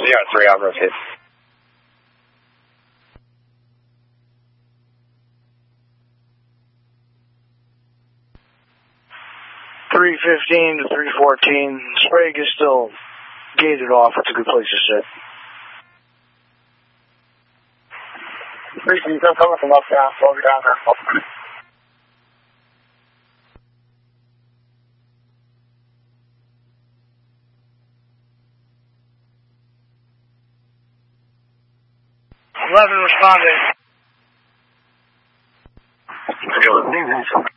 you got 3, I'll rotate. 315 to 314. Sprague is still gated off. It's a good place to sit. 315, still coming from up down. Slow me down there. 11 responding.